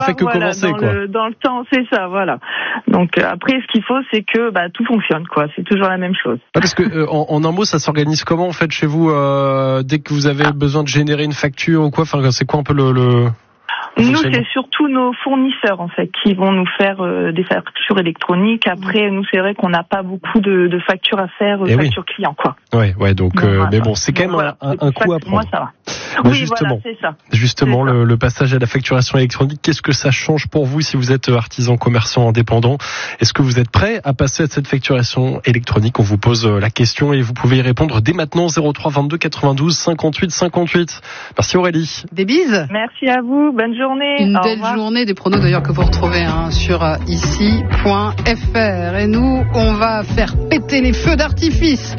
fait que commencer, quoi. Dans le temps, c'est ça, voilà. Donc après, ce qu'il faut, c'est que tout fonctionne, quoi. C'est toujours la même chose. Parce que en un mot, ça s'organise comment en fait chez vous dès que vous avez besoin de générer une facture ou quoi? Enfin, c'est quoi un peu le... Nous, c'est surtout nos fournisseurs, en fait, qui vont nous faire des factures électroniques. Après, nous, c'est vrai qu'on n'a pas beaucoup de factures à faire, factures clients, quoi. Ouais, donc, mais bon, c'est quand même un coup à prendre. Moi, ça va. Oui, justement, voilà, c'est ça. Justement, le passage à la facturation électronique, qu'est-ce que ça change pour vous si vous êtes artisan, commerçant, indépendant? Est-ce que vous êtes prêt à passer à cette facturation électronique? On vous pose la question et vous pouvez y répondre dès maintenant, 03 22 92 58 58. Merci Aurélie. Des bises. Merci à vous, bonne journée. Une belle journée, des pronos d'ailleurs que vous retrouvez sur ici.fr. Et nous, on va faire péter les feux d'artifice